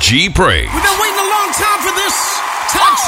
G Praise. We've been waiting a long time for this. Todd